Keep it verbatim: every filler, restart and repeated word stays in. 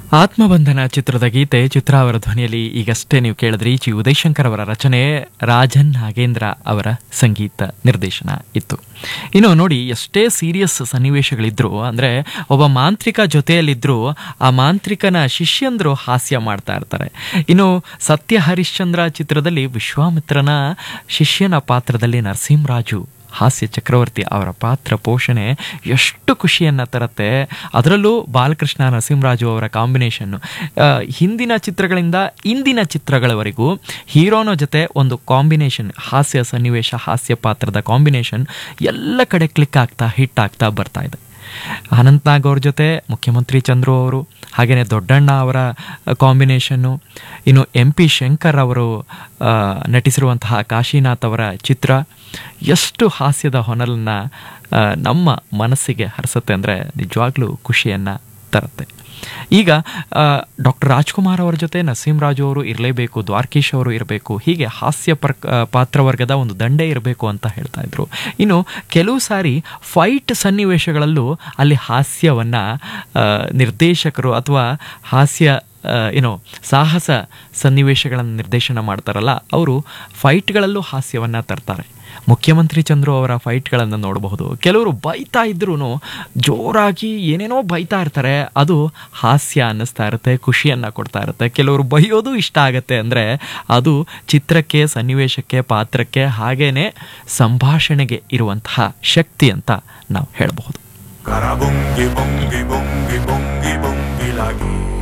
ಆತ್ಮಬಂಧನ ಚಿತ್ರದ ಗೀತೆ ಚಿತ್ರ ಅವರ ಧ್ವನಿಯಲ್ಲಿ ಈಗಷ್ಟೇ ನೀವು ಕೇಳಿದ್ರಿ. ಜಿ ಉದಯಶಂಕರ್ ಅವರ ರಚನೆ, ರಾಜನ್ ನಾಗೇಂದ್ರ ಅವರ ಸಂಗೀತ ನಿರ್ದೇಶನ ಇತ್ತು. ಇನ್ನು ನೋಡಿ, ಎಷ್ಟೇ ಸೀರಿಯಸ್ ಸನ್ನಿವೇಶಗಳಿದ್ರು, ಅಂದರೆ ಒಬ್ಬ ಮಾಂತ್ರಿಕ ಜೊತೆಯಲ್ಲಿದ್ದರೂ ಆ ಮಾಂತ್ರಿಕನ ಶಿಷ್ಯಂದರು ಹಾಸ್ಯ ಮಾಡ್ತಾ ಇರ್ತಾರೆ. ಇನ್ನು ಸತ್ಯ ಹರಿಶ್ಚಂದ್ರ ಚಿತ್ರದಲ್ಲಿ ವಿಶ್ವಾಮಿತ್ರನ ಶಿಷ್ಯನ ಪಾತ್ರದಲ್ಲಿ ನರಸಿಂಹರಾಜು ಹಾಸ್ಯ ಚಕ್ರವರ್ತಿ ಅವರ ಪಾತ್ರ ಪೋಷಣೆ ಎಷ್ಟು ಖುಷಿಯನ್ನು ತರುತ್ತೆ. ಅದರಲ್ಲೂ ಬಾಲಕೃಷ್ಣ ನರಸಿಂಹರಾಜು ಅವರ ಕಾಂಬಿನೇಷನ್ನು ಹಿಂದಿನ ಚಿತ್ರಗಳಿಂದ ಇಂದಿನ ಚಿತ್ರಗಳವರೆಗೂ ಹೀರೋನ ಜೊತೆ ಒಂದು ಕಾಂಬಿನೇಷನ್, ಹಾಸ್ಯ ಸನ್ನಿವೇಶ, ಹಾಸ್ಯ ಪಾತ್ರದ ಕಾಂಬಿನೇಷನ್ ಎಲ್ಲ ಕಡೆ ಕ್ಲಿಕ್ ಆಗ್ತಾ ಹಿಟ್ ಆಗ್ತಾ ಬರ್ತಾ ಇದೆ. ಅನಂತ್ನಾಗ್ ಅವ್ರ ಜೊತೆ ಮುಖ್ಯಮಂತ್ರಿ ಚಂದ್ರು ಅವರು, ಹಾಗೆಯೇ ದೊಡ್ಡಣ್ಣ ಅವರ ಕಾಂಬಿನೇಷನ್ನು, ಇನ್ನು ಎಂ ಪಿ ಶಂಕರ್ ಅವರು ನಟಿಸಿರುವಂತಹ ಕಾಶಿನಾಥ್ ಅವರ ಚಿತ್ರ ಎಷ್ಟು ಹಾಸ್ಯದ ಹೊನಲನ್ನು ನಮ್ಮ ಮನಸ್ಸಿಗೆ ಹರಿಸುತ್ತೆ ಅಂದರೆ ನಿಜವಾಗ್ಲೂ ಖುಷಿಯನ್ನು ತರುತ್ತೆ. ಈಗ ಡಾಕ್ಟರ್ ರಾಜ್ಕುಮಾರ್ ಅವರ ಜೊತೆ ನರಸಿಂಹರಾಜು ಅವರು ಇರಲೇಬೇಕು, ದ್ವಾರಕೀಶ್ ಅವರು ಇರಬೇಕು, ಹೀಗೆ ಹಾಸ್ಯ ಪರ್ ಪಾತ್ರವರ್ಗದ ಒಂದು ದಂಡೆ ಇರಬೇಕು ಅಂತ ಹೇಳ್ತಾ ಇದ್ರು. ಇನ್ನು ಕೆಲವು ಸಾರಿ ಫೈಟ್ ಸನ್ನಿವೇಶಗಳಲ್ಲೂ ಅಲ್ಲಿ ಹಾಸ್ಯವನ್ನು ನಿರ್ದೇಶಕರು ಅಥವಾ ಹಾಸ್ಯ ಏನೋ ಸಾಹಸ ಸನ್ನಿವೇಶಗಳನ್ನು ನಿರ್ದೇಶನ ಮಾಡ್ತಾರಲ್ಲ, ಅವರು ಫೈಟ್ಗಳಲ್ಲೂ ಹಾಸ್ಯವನ್ನು ತರ್ತಾರೆ. ಮುಖ್ಯಮಂತ್ರಿ ಚಂದ್ರು ಅವರ ಫೈಟ್ಗಳನ್ನು ನೋಡಬಹುದು. ಕೆಲವರು ಬೈತಾ ಇದ್ರೂ ಜೋರಾಗಿ ಏನೇನೋ ಬೈತಾ ಇರ್ತಾರೆ, ಅದು ಹಾಸ್ಯ ಅನ್ನಿಸ್ತಾ ಇರುತ್ತೆ, ಖುಷಿಯನ್ನು ಕೊಡ್ತಾ ಇರುತ್ತೆ. ಕೆಲವರು ಬೈಯೋದು ಇಷ್ಟ ಆಗುತ್ತೆ, ಅಂದರೆ ಅದು ಚಿತ್ರಕ್ಕೆ, ಸನ್ನಿವೇಶಕ್ಕೆ, ಪಾತ್ರಕ್ಕೆ, ಹಾಗೇನೆ ಸಂಭಾಷಣೆಗೆ ಇರುವಂತಹ ಶಕ್ತಿ ಅಂತ ನಾವು ಹೇಳಬಹುದು.